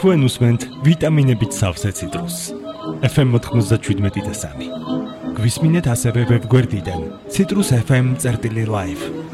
თქვენ უსმენთ ვიტამინებით სავსე ციტრუსს. FM 97.3. გვისმინეთ ასევე ვებგვერდიდან citrusfm.live.